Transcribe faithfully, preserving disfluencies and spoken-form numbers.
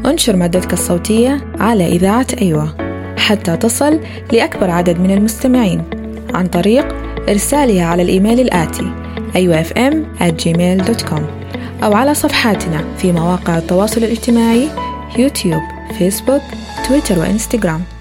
انشر مادتك الصوتية على إذاعة أيوة حتى تصل لأكبر عدد من المستمعين عن طريق إرسالها على الإيميل الآتي أيوة إف إم آت جيميل دوت كوم أو على صفحاتنا في مواقع التواصل الاجتماعي يوتيوب، فيسبوك، تويتر وإنستغرام.